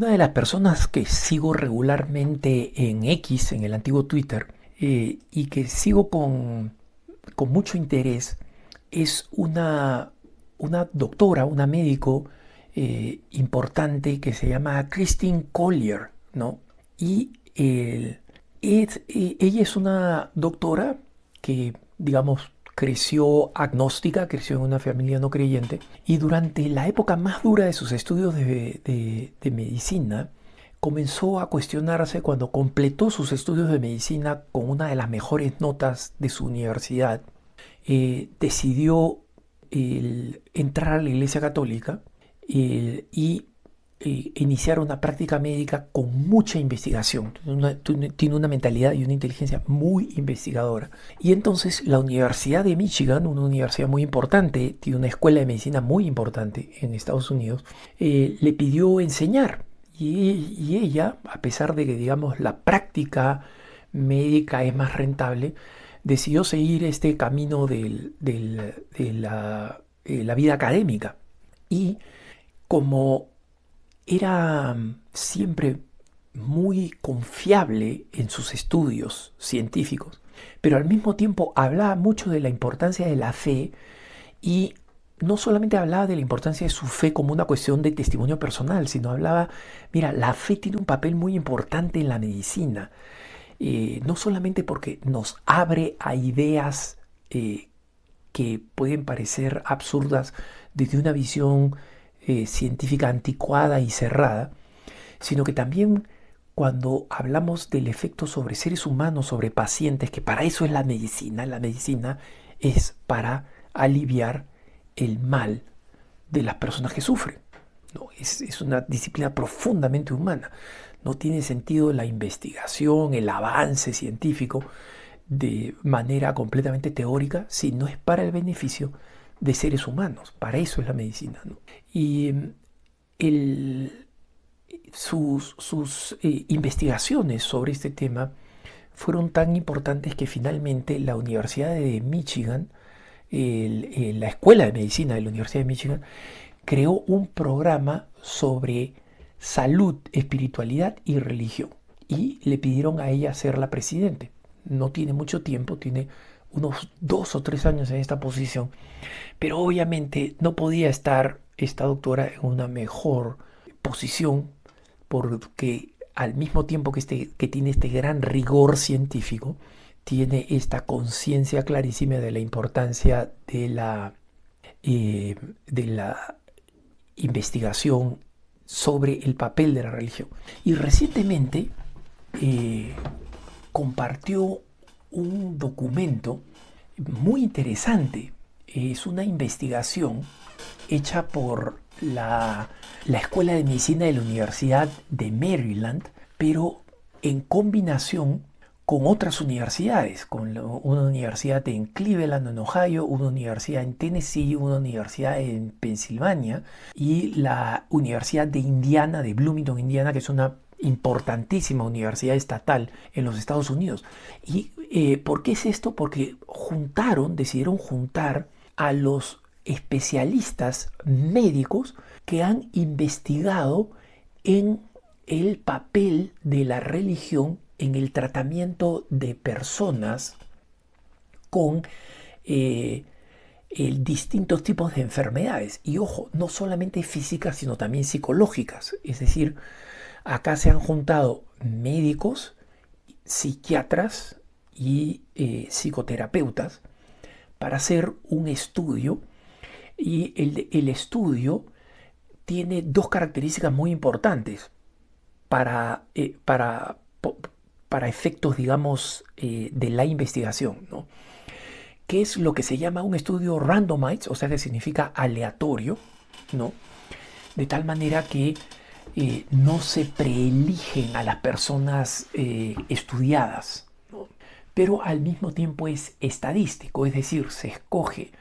Una de las personas que sigo regularmente en X, en el antiguo Twitter, y que sigo con mucho interés, es una doctora, una médico importante que se llama Christine Collier, ¿no? Y ella es una doctora que, digamos, creció agnóstica, creció en una familia no creyente, y durante la época más dura de sus estudios de medicina, comenzó a cuestionarse cuando completó sus estudios de medicina con una de las mejores notas de su universidad. Decidió entrar a la Iglesia Católica y iniciar una práctica médica con mucha investigación. Tiene una mentalidad y una inteligencia muy investigadora. Y entonces la Universidad de Michigan, una universidad muy importante, tiene una escuela de medicina muy importante en Estados Unidos, le pidió enseñar. Y ella, a pesar de que, digamos, la práctica médica es más rentable, decidió seguir este camino de la vida académica. Y como era siempre muy confiable en sus estudios científicos, pero al mismo tiempo hablaba mucho de la importancia de la fe y no solamente hablaba de la importancia de su fe como una cuestión de testimonio personal, sino hablaba, mira, la fe tiene un papel muy importante en la medicina, no solamente porque nos abre a ideas que pueden parecer absurdas desde una visión científica anticuada y cerrada, sino que también cuando hablamos del efecto sobre seres humanos, sobre pacientes, que para eso es la medicina es para aliviar el mal de las personas que sufren. No, es una disciplina profundamente humana. No tiene sentido la investigación, el avance científico de manera completamente teórica si no es para el beneficio de seres humanos. Para eso es la medicina, ¿no? Y el, sus investigaciones sobre este tema fueron tan importantes que finalmente la Universidad de Michigan, la Escuela de Medicina de la Universidad de Michigan, creó un programa sobre salud, espiritualidad y religión. Y le pidieron a ella ser la presidente. No tiene mucho tiempo, tiene unos 2 o 3 años en esta posición, pero obviamente no podía estar esta doctora en una mejor posición porque al mismo tiempo que tiene este gran rigor científico, tiene esta conciencia clarísima de la importancia de la investigación sobre el papel de la religión. Y recientemente eh, compartió un documento muy interesante. Es una investigación hecha por la Escuela de Medicina de la Universidad de Maryland, pero en combinación con otras universidades, con una universidad en Cleveland, en Ohio, una universidad en Tennessee, una universidad en Pensilvania y la Universidad de Indiana, de Bloomington, Indiana, que es una importantísima universidad estatal en los Estados Unidos. ¿Y por qué es esto? Porque decidieron juntar a los especialistas médicos que han investigado en el papel de la religión en el tratamiento de personas con distintos tipos de enfermedades. Y ojo, no solamente físicas, sino también psicológicas. Es decir, acá se han juntado médicos, psiquiatras y psicoterapeutas para hacer un estudio. Y el estudio tiene dos características muy importantes para, para efectos, digamos, de la investigación, ¿no? Que es lo que se llama un estudio randomized, o sea que significa aleatorio, ¿no? De tal manera que no se preeligen a las personas estudiadas, ¿no? Pero al mismo tiempo es estadístico, es decir, se escoge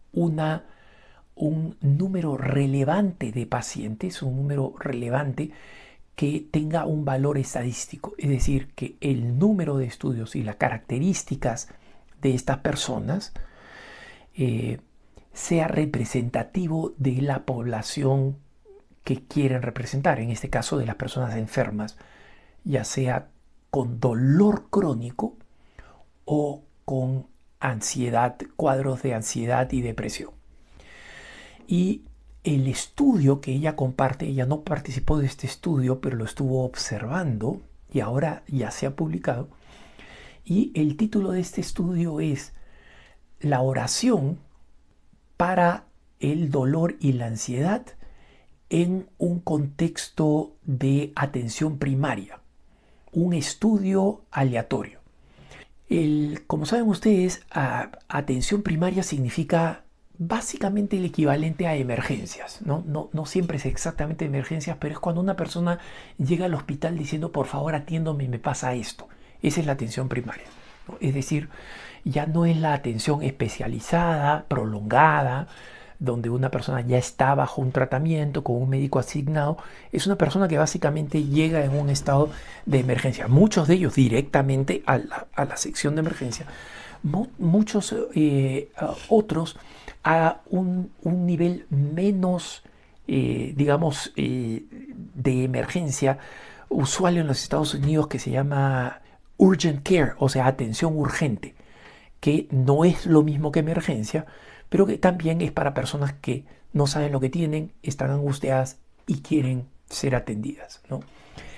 un número relevante de pacientes, un número relevante que tenga un valor estadístico, es decir, que el número de estudios y las características de estas personas sea representativo de la población que quieren representar, en este caso de las personas enfermas, ya sea con dolor crónico o con ansiedad, cuadros de ansiedad y depresión. Y el estudio que ella comparte, ella no participó de este estudio, pero lo estuvo observando y ahora ya se ha publicado. Y el título de este estudio es La oración para el dolor y la ansiedad en un contexto de atención primaria, un estudio aleatorio. Como saben ustedes, atención primaria significa básicamente el equivalente a emergencias, ¿no? No siempre es exactamente emergencias, pero es cuando una persona llega al hospital diciendo, por favor atiéndome, me pasa esto. Esa es la atención primaria, ¿no? Es decir, ya no es la atención especializada, prolongada, donde una persona ya está bajo un tratamiento con un médico asignado. Es una persona que básicamente llega en un estado de emergencia, muchos de ellos directamente a la sección de emergencia, muchos otros a un nivel menos, digamos, de emergencia usual en los Estados Unidos, que se llama urgent care, o sea, atención urgente, que no es lo mismo que emergencia, pero que también es para personas que no saben lo que tienen, están angustiadas y quieren ser atendidas, ¿no?